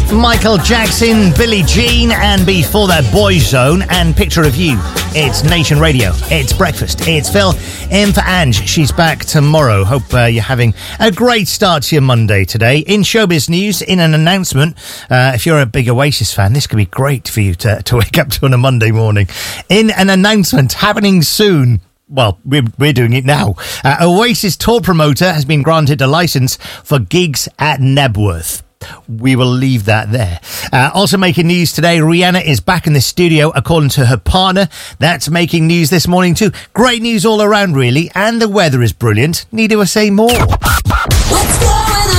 Michael Jackson, Billie Jean, and before that, Boyzone and Picture of You. It's Nation Radio. It's breakfast. It's Phil in for Ange. She's back tomorrow. Hope you're having a great start to your Monday today. In showbiz news, in an announcement, if you're a big Oasis fan, this could be great for you to wake up to on a Monday morning. In an announcement happening soon. Well, we're doing it now. Oasis tour promoter has been granted a licence for gigs at Nebworth. We will leave that there. Also making news today, Rihanna is back in the studio according to her partner. That's making news this morning too. Great news all around really, and the weather is brilliant. Need to say more. What's going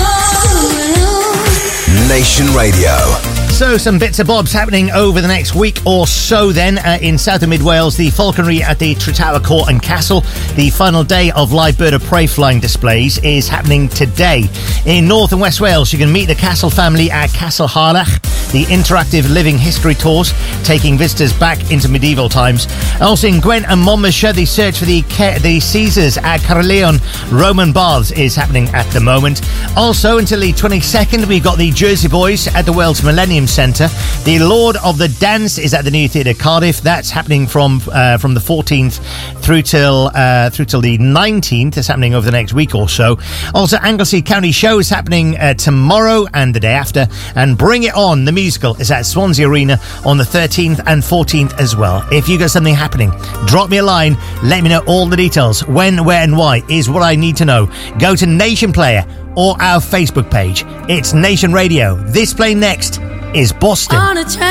on? Nation Radio. So some bits and bobs happening over the next week or so then. In South and Mid Wales, the falconry at the Tretara Court and Castle. The final day of live bird of prey flying displays is happening today. In North and West Wales, you can meet the Castle family at Castle Harlech. The interactive living history tours taking visitors back into medieval times. Also in Gwent and Monmouthshire, the search for the Caesars at Caerleon Roman Baths is happening at the moment. Also until the 22nd, we've got the Jersey Boys at the Wales Millennium Centre. The Lord of the Dance is at the New Theatre Cardiff. That's happening from the 14th through till the 19th. It's happening over the next week or so. Also, Anglesey County Show is happening tomorrow and the day after. And Bring It On, the musical, is at Swansea Arena on the 13th and 14th as well. If you got something happening, drop me a line. Let me know all the details. When, where and why is what I need to know. Go to Nation Player or our Facebook page. It's Nation Radio. This play next is Boston.